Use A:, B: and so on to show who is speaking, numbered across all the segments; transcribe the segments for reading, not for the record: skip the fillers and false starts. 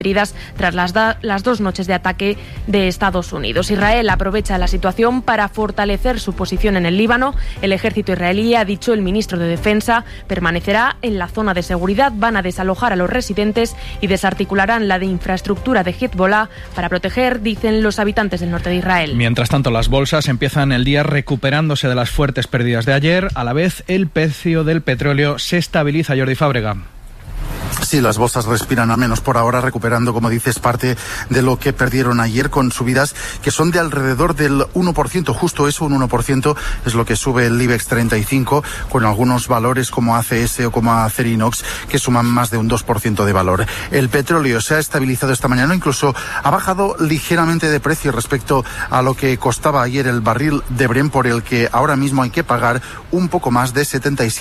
A: heridas tras las 2 noches de ataque de Estados Unidos. Israel aprovecha la situación para fortalecer su posición en el Líbano. El ejército israelí, ha dicho el ministro de Defensa, permanecerá en la zona de seguridad, van a desalojar a los residentes y desarticularán la de infraestructura de Hezbollah para proteger, dicen los habitantes del norte de Israel.
B: Mientras tanto, las bolsas empiezan el día recuperándose de las fuertes pérdidas de ayer. A la vez, el precio del petróleo se estabiliza. Jordi Fábrega.
C: Sí, las bolsas respiran al menos por ahora, recuperando, como dices, parte de lo que perdieron ayer, con subidas que son de alrededor del 1%, justo eso, un 1% es lo que sube el IBEX 35, con algunos valores como ACS o como Acerinox que suman más de un 2% de valor. El petróleo se ha estabilizado esta mañana, incluso ha bajado ligeramente de precio respecto a lo que costaba ayer el barril de Brent, por el que ahora mismo hay que pagar un poco más de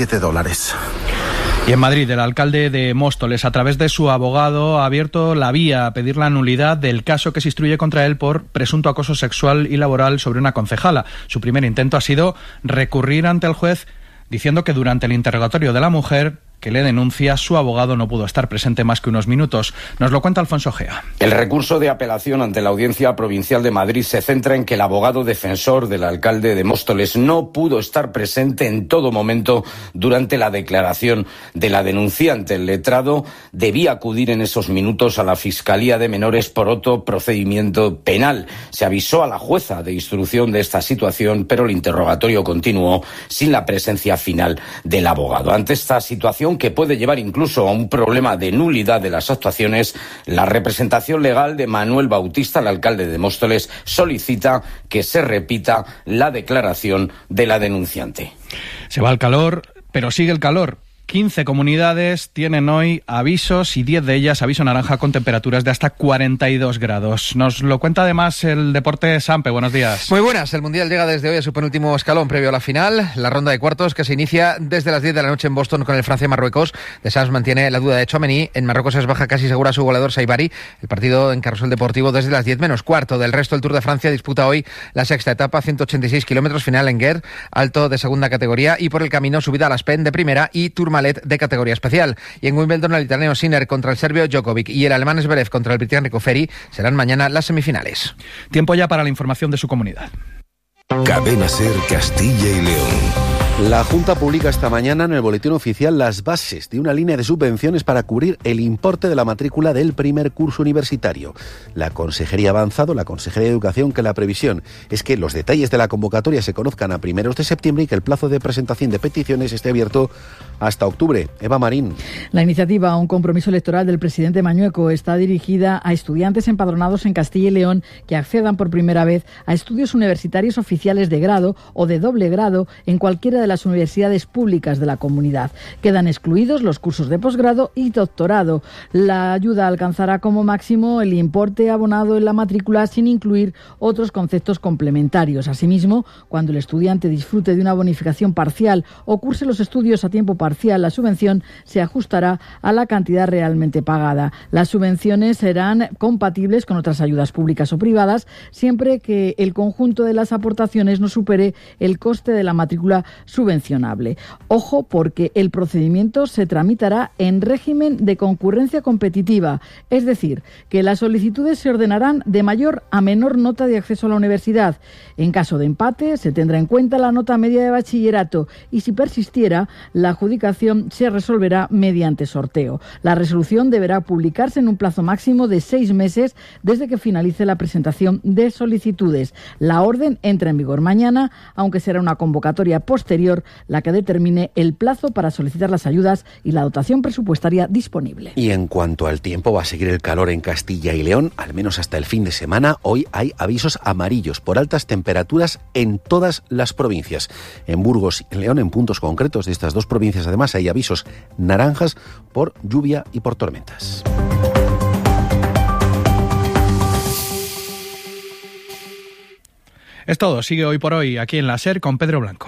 C: $77.
B: Y en Madrid, el alcalde de Móstoles, a través de su abogado, ha abierto la vía a pedir la nulidad del caso que se instruye contra él por presunto acoso sexual y laboral sobre una concejala. Su primer intento ha sido recurrir ante el juez diciendo que durante el interrogatorio de la mujer que le denuncia, su abogado no pudo estar presente más que unos minutos. Nos lo cuenta Alfonso Gea.
D: El recurso de apelación ante la Audiencia Provincial de Madrid se centra en que el abogado defensor del alcalde de Móstoles no pudo estar presente en todo momento durante la declaración de la denunciante. El letrado debía acudir en esos minutos a la Fiscalía de Menores por otro procedimiento penal. Se avisó a la jueza de instrucción de esta situación, pero el interrogatorio continuó sin la presencia final del abogado. Ante esta situación, que puede llevar incluso a un problema de nulidad de las actuaciones, la representación legal de Manuel Bautista, el alcalde de Móstoles, solicita que se repita la declaración de la denunciante.
B: Se va el calor, pero sigue el calor. 15 comunidades tienen hoy avisos y 10 de ellas aviso naranja con temperaturas de hasta 42 grados. Nos lo cuenta además el Deporte Sampe. Buenos días.
E: Muy buenas. El Mundial llega desde hoy a su penúltimo escalón previo a la final, la ronda de cuartos que se inicia desde las 10 de la noche en Boston con el Francia-Marruecos. De Sans mantiene la duda de Tchouaméni. En Marruecos es baja casi segura su goleador Saibari. El partido en Carrusel Deportivo desde las 10 menos cuarto. Del resto, el Tour de Francia disputa hoy la sexta etapa, 186 kilómetros, final en Guer, alto de segunda categoría, y por el camino subida a las Pen de primera y Tourmalet de categoría especial. Y en Wimbledon, el italiano Sinner contra el serbio Djokovic y el alemán Zverev contra el británico Ferry serán mañana las semifinales.
B: Tiempo ya para la información de su comunidad.
F: Cadena SER Castilla y León.
G: La Junta publica esta mañana en el Boletín Oficial las bases de una línea de subvenciones para cubrir el importe de la matrícula del primer curso universitario. La Consejería ha avanzado, la Consejería de Educación, que la previsión es que los detalles de la convocatoria se conozcan a primeros de septiembre y que el plazo de presentación de peticiones esté abierto hasta octubre. Eva Marín.
H: La iniciativa, un compromiso electoral del presidente Mañueco, está dirigida a estudiantes empadronados en Castilla y León que accedan por primera vez a estudios universitarios oficiales de grado o de doble grado en cualquiera de las universidades públicas de la comunidad. Quedan excluidos los cursos de posgrado y doctorado. La ayuda alcanzará como máximo el importe abonado en la matrícula sin incluir otros conceptos complementarios. Asimismo, cuando el estudiante disfrute de una bonificación parcial o curse los estudios a tiempo parcial, la subvención se ajustará a la cantidad realmente pagada. Las subvenciones serán compatibles con otras ayudas públicas o privadas siempre que el conjunto de las aportaciones no supere el coste de la matrícula subvencionable. Ojo, porque el procedimiento se tramitará en régimen de concurrencia competitiva, es decir, que las solicitudes se ordenarán de mayor a menor nota de acceso a la universidad. En caso de empate, se tendrá en cuenta la nota media de bachillerato y, si persistiera, la adjudicación se resolverá mediante sorteo. La resolución deberá publicarse en un plazo máximo de 6 meses desde que finalice la presentación de solicitudes. La orden entra en vigor mañana, aunque será una convocatoria posterior la que determine el plazo para solicitar las ayudas y la dotación presupuestaria disponible.
G: Y en cuanto al tiempo, va a seguir el calor en Castilla y León, al menos hasta el fin de semana. Hoy hay avisos amarillos por altas temperaturas en todas las provincias. En Burgos y en León, en puntos concretos de estas dos provincias, además, hay avisos naranjas por lluvia y por tormentas.
B: Es todo. Sigue Hoy por Hoy aquí en la SER con Pedro Blanco.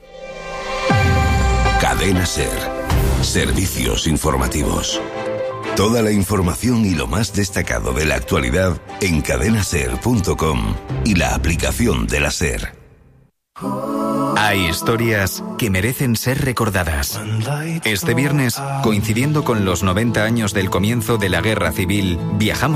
F: Cadena SER. Servicios informativos. Toda la información y lo más destacado de la actualidad en cadenaser.com y la aplicación de la SER.
I: Hay historias que merecen ser recordadas. Este viernes, coincidiendo con los 90 años del comienzo de la Guerra Civil, viajamos